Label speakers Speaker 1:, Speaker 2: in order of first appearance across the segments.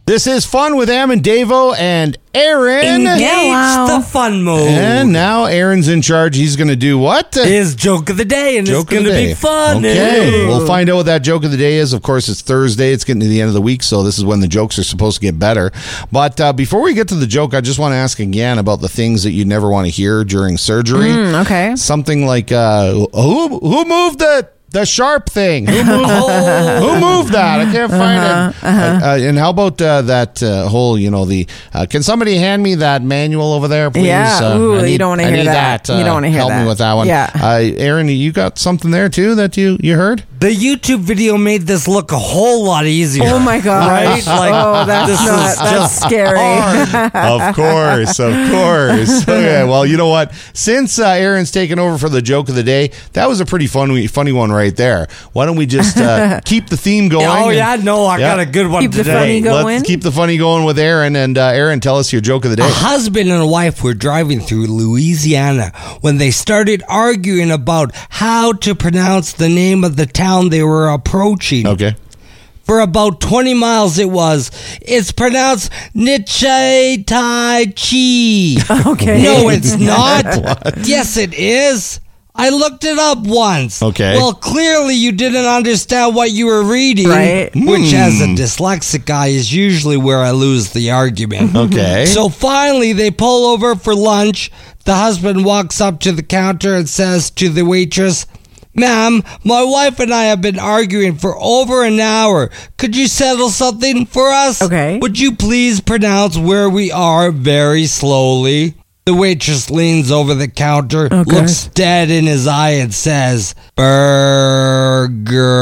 Speaker 1: This is Fun with Am and Davo and Aaron.
Speaker 2: Engage the fun mode.
Speaker 1: And now Aaron's in charge. He's going to do what?
Speaker 2: His joke of the day, and it's going to be fun.
Speaker 1: Okay, we'll find out what that joke of the day is. Of course, it's Thursday. It's getting to the end of the week, so this is when the jokes are supposed to get better. But before we get to the joke, I just want to ask again about the things that you never want to hear during surgery.
Speaker 3: Okay.
Speaker 1: Something like, who moved the sharp thing? Who moved that? I can't find it. And how about that whole, can somebody hand me that manual over there, please?
Speaker 3: Yeah. You don't want to hear that. You don't want to hear
Speaker 1: help
Speaker 3: that.
Speaker 1: Help me with that one.
Speaker 3: Yeah.
Speaker 1: Aaron, you got something there, too, that you heard?
Speaker 2: The YouTube video made this look a whole lot easier.
Speaker 3: Oh, my God.
Speaker 2: Right?
Speaker 3: That's scary.
Speaker 1: Of course. Okay, well, you know what? Since Aaron's taken over for the joke of the day, that was a pretty funny one right there. Why don't we just keep the theme going?
Speaker 2: Oh, yeah, no, I got a good one
Speaker 3: keep
Speaker 2: today.
Speaker 3: The funny going.
Speaker 1: Let's keep the funny going with Aaron. And Aaron, tell us your joke of the day.
Speaker 2: A husband and a wife were driving through Louisiana when they started arguing about how to pronounce the name of the town they were approaching.
Speaker 1: Okay.
Speaker 2: For about 20 miles it's pronounced Nichai Tai Chi.
Speaker 3: Okay.
Speaker 2: No, it's not. Yes, it is. I looked it up once.
Speaker 1: Okay.
Speaker 2: Well, clearly you didn't understand what you were reading.
Speaker 3: Right.
Speaker 2: Which, as a dyslexic guy, is usually where I lose the argument.
Speaker 1: Okay.
Speaker 2: So finally, they pull over for lunch. The husband walks up to the counter and says to the waitress, "Ma'am, my wife and I have been arguing for over an hour. Could you settle something for us?
Speaker 3: Okay.
Speaker 2: Would you please pronounce where we are very slowly?" The waitress leans over the counter, looks dead in his eye, and says, "Burger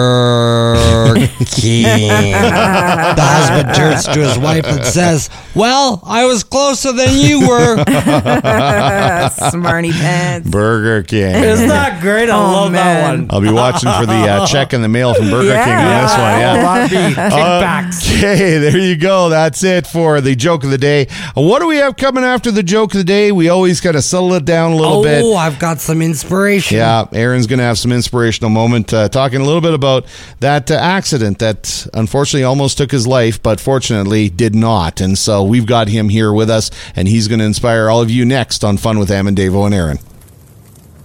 Speaker 2: King." The husband turns to his wife and says, "Well, I was closer than you were."
Speaker 3: Smarty pants.
Speaker 1: Burger King.
Speaker 2: Isn't that great? I love that one.
Speaker 1: I'll be watching for the check in the mail from Burger King on this one. Yeah.
Speaker 2: Kickbacks.
Speaker 1: Okay, there you go. That's it for the joke of the day. What do we have coming after the joke of the day? We always got to settle it down a little bit.
Speaker 2: Oh, I've got some inspiration.
Speaker 1: Yeah, Aaron's going to have some inspirational moment talking a little bit about that accident that unfortunately almost took his life, but fortunately did not. And so we've got him here with us, and he's going to inspire all of you next on Fun with Am and Davo and Aaron.